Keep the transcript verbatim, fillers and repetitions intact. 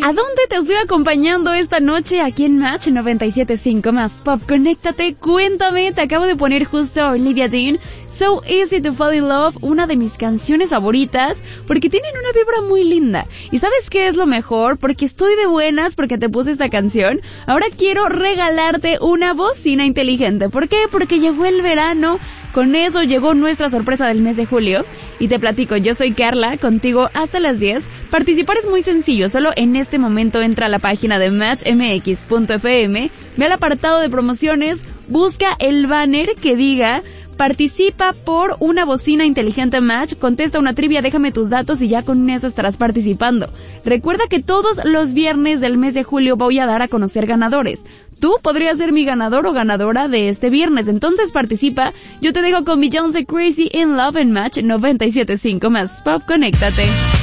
¿A dónde te estoy acompañando esta noche aquí en Match noventa y siete punto cinco más Pop? Conéctate, cuéntame, te acabo de poner justo a Olivia Dean, So Easy to Fall in Love, una de mis canciones favoritas, porque tienen una vibra muy linda. ¿Y sabes qué es lo mejor? Porque estoy de buenas porque te puse esta canción. Ahora quiero regalarte una bocina inteligente. ¿Por qué? Porque llegó el verano. Con eso llegó nuestra sorpresa del mes de julio. Y te platico, yo soy Carla, contigo hasta las diez. Participar es muy sencillo, solo en este momento entra a la página de match m x punto f m, ve al apartado de promociones, busca el banner que diga participa por una bocina inteligente Match, contesta una trivia, déjame tus datos y ya con eso estarás participando. Recuerda que todos los viernes del mes de julio voy a dar a conocer ganadores. Tú podrías ser mi ganador o ganadora de este viernes, entonces participa. Yo te dejo con Beyoncé Crazy in Love en Match noventa y siete punto cinco más Pop, conéctate.